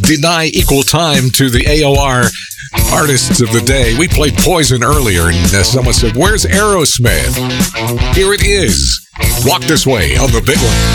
deny equal time to the AOR artists of the day. We played Poison earlier, and someone said, "Where's Aerosmith?" Here it is. Walk This Way on the big one.